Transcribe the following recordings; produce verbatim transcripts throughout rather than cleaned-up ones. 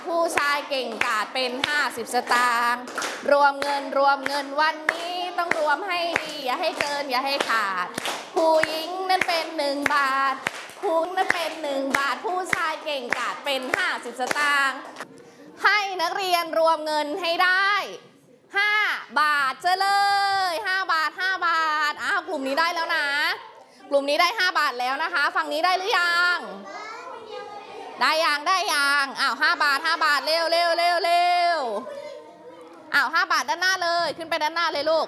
ผู้ชายเก่งกาจเป็นห้าสิบสตางค์รวมเงินรวมเงินวันนี้ต้องรวมให้ดีอย่าให้เกินอย่าให้ขาดผู้หญิงนั้นเป็นหนึ่งบาทผู้นั้นเป็นหนึ่งบาทผู้ชายเก่งกาจเป็นห้าสิบสตางค์ให้นักเรียนรวมเงินให้ได้ห้าบาทเจอเลยห้าบาทห้าบาทอ้าวกลุ่มนี้ได้แล้วนะกลุ่มนี้ได้ห้าบาทแล้วนะคะฝั่งนี้ได้หรือยังได้ยังได้ยังอ้าวห้าบาทห้าบาทเร็วเร็วเร็วเร็วอ้าวห้าบาทด้านหน้าเลยขึ้นไปด้านหน้าเลยลูก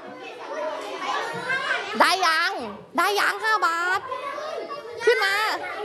ได้ยังได้ยังห้าบาทขึ้นมา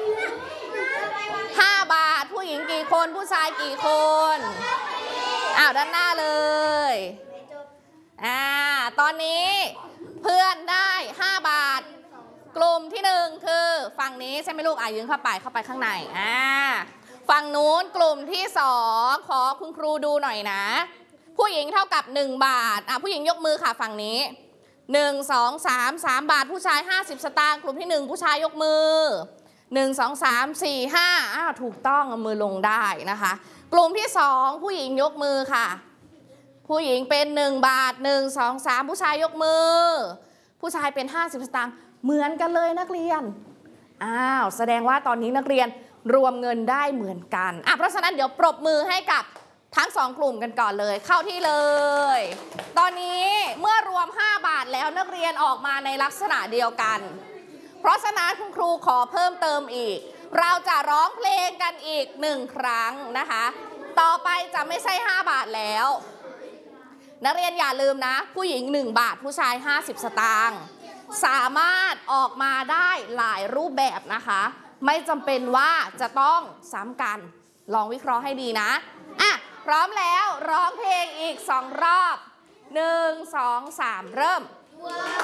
ห้าบาทผู้หญิงกี่คนผู้ชายกี่คนอ้าวด้านหน้าเลยอ่าตอนนี้เพื่อนได้ห้าบาทกลุ่มที่หนึ่งคือฝั่งนี้ใช่ไหมลูกอ่ะยืนเข้าไปเข้าไปข้างในอ่าฝั่งนู้นกลุ่มที่สองขอคุณครูดูหน่อยนะผู้หญิงเท่ากับหนึ่งบาทอ่ะผู้หญิงยกมือค่ะฝั่งนี้หนึ่ง สอง สาม สามบาทผู้ชายห้าสิบสตางค์กลุ่มที่หนึ่งผู้ชายยกมือหนึ่ง สอง สาม สี่ ห้าอ้าวถูกต้องเอามือลงได้นะคะกลุ่มที่สองผู้หญิงยกมือค่ะผู้หญิงเป็นหนึ่งบาทหนึ่ง สอง สามผู้ชายยกมือผู้ชายเป็นห้าสิบสตางค์เหมือนกันเลยนักเรียนอ้าวแสดงว่าตอนนี้นักเรียนรวมเงินได้เหมือนกันอ่ะเพราะฉะนั้นเดี๋ยวปรบมือให้กับทั้งสองกลุ่มกันก่อนเลยเข้าที่เลยตอนนี้เมื่อรวมห้าบาทแล้วนักเรียนออกมาในลักษณะเดียวกันเพราะฉะนั้นคุณครูขอเพิ่มเติมอีกเราจะร้องเพลงกันอีกหนึ่งครั้งนะคะต่อไปจะไม่ใช่ห้าบาทแล้วนักเรียนอย่าลืมนะผู้หญิงหนึ่งบาทผู้ชายห้าสิบสตางค์สามารถออกมาได้หลายรูปแบบนะคะไม่จำเป็นว่าจะต้องซ้ำกันลองวิเคราะห์ให้ดีนะอ่ะพร้อมแล้วร้องเพลงอีกสองรอบหนึ่ง สอง สามเริ่ม